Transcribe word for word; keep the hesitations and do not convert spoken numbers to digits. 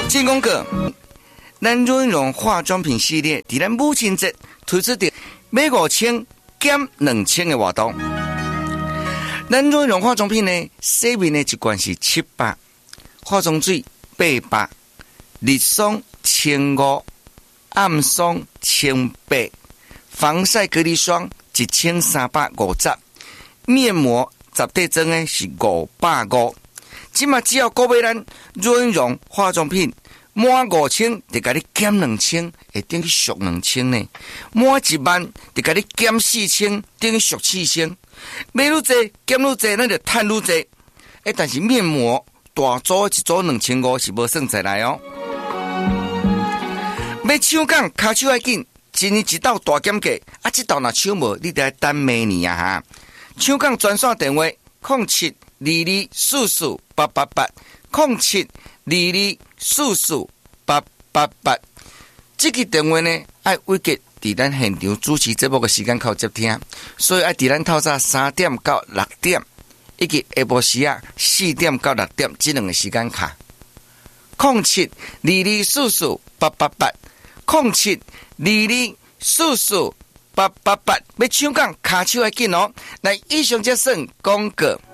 进广告，咱润荣化妆品系列伫咱母亲节推出的买五千减两千的活动。咱润荣化妆品呢，洗面的一罐是七百，化妆水八百，日霜千五，暗霜千八，防晒隔离霜一千三百五十，面膜十块装的是五百五。即嘛只要购买咱润荣化妆品满五千，就甲你减两千，会等于俗两千呢。满一万就甲你减四千，等于俗四千。买愈济减愈济，咱就赚愈济。诶，但是面膜大组一组两千五是无算在来哦。要抢讲骹手要紧，一年一道大减价，啊，这道若抢无，你得等明年啊哈。抢讲专线电话：零七二二四四八八八，零七二二四四八八八。这个电话呢，爱伟杰伫咱现场主持节目的时间靠接听，所以爱伫咱透早三点到六点，以及下晡时啊四点到六点这两个时间卡。零七二二四四八八八，零七二二四四八八八，要抢讲卡手要紧哦。来，以上这算广告。